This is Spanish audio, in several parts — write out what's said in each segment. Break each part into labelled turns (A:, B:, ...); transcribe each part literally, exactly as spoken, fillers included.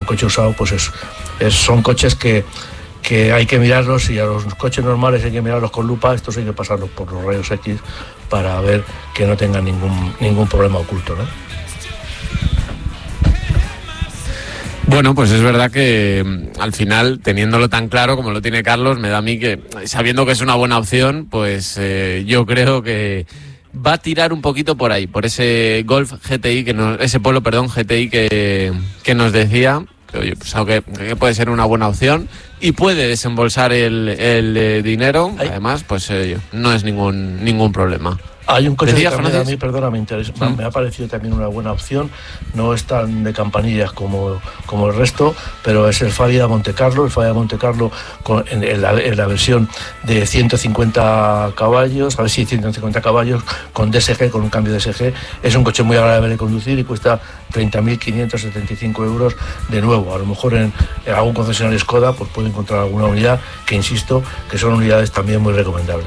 A: coche usado, pues es, es, son coches que, que hay que mirarlos, y a los coches normales hay que mirarlos con lupa, estos hay que pasarlos por los rayos X para ver que no tengan ningún, ningún problema oculto, ¿no?
B: Bueno, pues es verdad que al final, teniéndolo tan claro como lo tiene Carlos, me da a mí que, sabiendo que es una buena opción, pues eh, yo creo que va a tirar un poquito por ahí, por ese Golf G T I, que nos, ese Polo, perdón, G T I que, que nos decía, que, oye, pues aunque que puede ser una buena opción y puede desembolsar el, el eh, dinero, ¿Ay? además, pues eh, no es ningún ningún problema.
A: Hay un coche
B: Decía,
A: que también a mí, perdona, me interesa, ¿Mm? me ha parecido también una buena opción, no es tan de campanillas como, como el resto, pero es el Fabia Monte Carlo, el Fabia Monte Carlo con, en, en, la, en la versión de ciento cincuenta caballos, a ver si ciento cincuenta caballos, con D S G, con un cambio de D S G, es un coche muy agradable de conducir y cuesta treinta mil quinientos setenta y cinco euros de nuevo. A lo mejor en, en algún concesionario Skoda pues puede encontrar alguna unidad, que insisto, que son unidades también muy recomendables.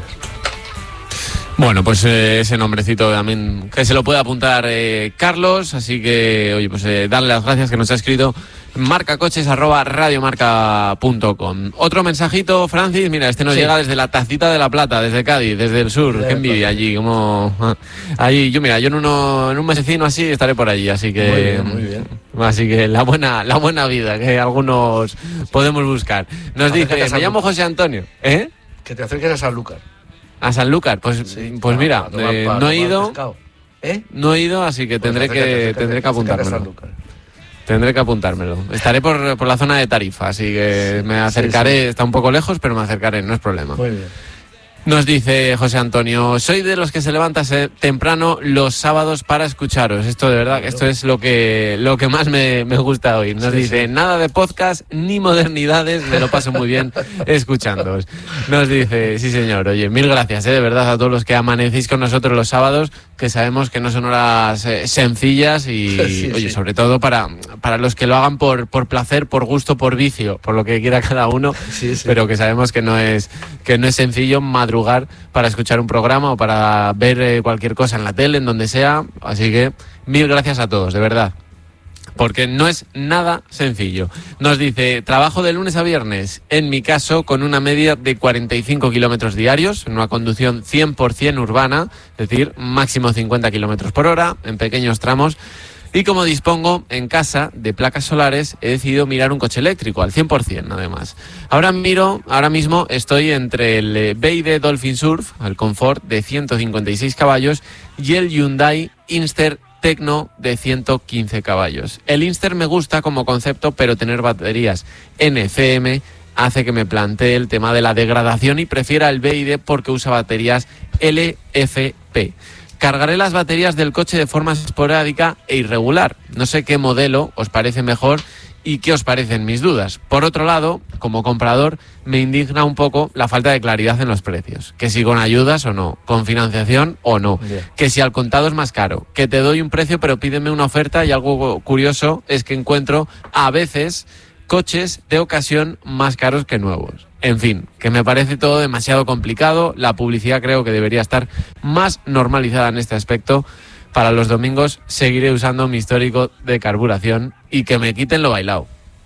B: Bueno, pues eh, ese nombrecito también que se lo puede apuntar eh, Carlos, así que, oye, pues eh, darle las gracias que nos ha escrito marcacoches arroba radiomarca punto com. Otro mensajito, Francis, mira, este nos sí. llega desde la Tacita de la Plata, desde Cádiz, desde el sur, qué envidia allí, como allí, yo mira, yo en uno en un mesecino así estaré por allí, así que
A: muy bien, muy bien.
B: Así que la buena la buena vida que algunos podemos buscar. Nos dice, me llamo José Antonio, ¿eh?
A: Que te acerques a Sanlúcar.
B: A Sanlúcar, pues, sí, pues para, mira, para tomar, eh, para no he ido, ¿Eh? no he ido, así que pues tendré acércate, que acércate, tendré que apuntármelo. Tendré que apuntármelo. Estaré por, por la zona de Tarifa, así que sí, me acercaré, sí, sí. Está un poco lejos, pero me acercaré, no es problema.
A: Muy bien.
B: Nos dice José Antonio, soy de los que se levanta temprano los sábados para escucharos. Esto de verdad, esto es lo que lo que más me, me gusta hoy. Nos sí, dice, sí. nada de podcast ni modernidades, me lo paso muy bien escuchándoos. Nos dice, sí señor, oye, mil gracias, ¿eh? De verdad a todos los que amanecéis con nosotros los sábados, que sabemos que no son horas eh, sencillas y, sí, oye, sí. sobre todo para, para los que lo hagan por, por placer, por gusto, por vicio, por lo que quiera cada uno, sí, sí. pero que sabemos que no es, que no es sencillo madrugar para escuchar un programa o para ver eh, cualquier cosa en la tele, en donde sea. Así que mil gracias a todos, de verdad. Porque no es nada sencillo. Nos dice, trabajo de lunes a viernes, en mi caso, con una media de cuarenta y cinco kilómetros diarios, en una conducción cien por ciento urbana, es decir, máximo cincuenta kilómetros por hora, en pequeños tramos. Y como dispongo en casa de placas solares, he decidido mirar un coche eléctrico al cien por ciento además. Ahora miro, ahora mismo estoy entre el B Y D Dolphin Surf, el Confort de ciento cincuenta y seis caballos, y el Hyundai Inster Tecno de ciento quince caballos. El Inster me gusta como concepto, pero tener baterías N F M hace que me plantee el tema de la degradación y prefiera el B Y D porque usa baterías L F P. Cargaré las baterías del coche de forma esporádica e irregular. No sé qué modelo os parece mejor y qué os parecen mis dudas. Por otro lado, como comprador, me indigna un poco la falta de claridad en los precios. Que si con ayudas o no, con financiación o no, bien. Que si al contado es más caro, que te doy un precio pero pídeme una oferta, y algo curioso es que encuentro a veces coches de ocasión más caros que nuevos. En fin, que me parece todo demasiado complicado. La publicidad creo que debería estar más normalizada en este aspecto. Para los domingos seguiré usando mi histórico de carburación y que me quiten lo bailado.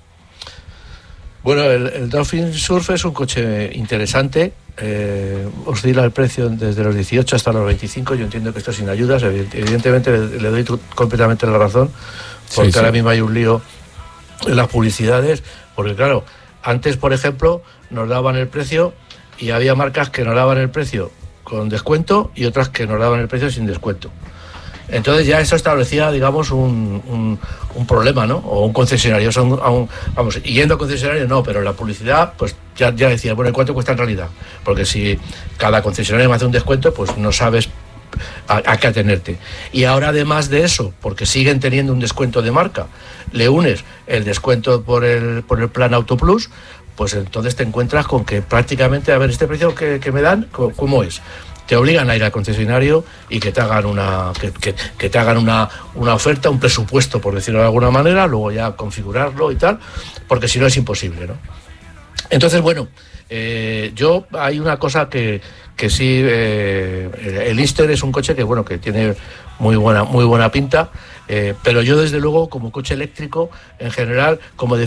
A: Bueno, el, el Dolphin Surf es un coche interesante. Eh, oscila el precio desde los dieciocho hasta los veinticinco. Yo entiendo que esto sin ayudas. Evidentemente le, le doy completamente la razón, porque sí, sí. ahora mismo hay un lío en las publicidades. Porque claro, antes, por ejemplo, nos daban el precio y había marcas que nos daban el precio con descuento y otras que nos daban el precio sin descuento. Entonces ya eso establecía, digamos, un, un, un problema, ¿no? O un concesionario. O sea, un, un, vamos, yendo a concesionario no, pero la publicidad, pues ya, ya decía, bueno, ¿cuánto cuesta en realidad? Porque si cada concesionario me hace un descuento, pues no sabes a, a qué atenerte. Y ahora, además de eso, porque siguen teniendo un descuento de marca, le unes el descuento por el, por el plan Auto Plus, pues entonces te encuentras con que prácticamente, a ver, este precio que, que me dan, ¿cómo es? Te obligan a ir al concesionario y que te hagan una que, que, que te hagan una, una oferta, un presupuesto, por decirlo de alguna manera, luego ya configurarlo y tal, porque si no es imposible, ¿no? Entonces, bueno, eh, yo hay una cosa que, que sí, eh, el Inster es un coche que, bueno, que tiene muy buena, muy buena pinta, eh, pero yo desde luego como coche eléctrico, en general, como